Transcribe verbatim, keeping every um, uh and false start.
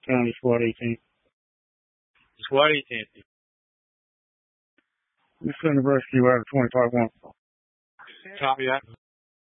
County SWAT eighteen. SWAT eighteen. We send a rescue out of twenty-five one. Copy that.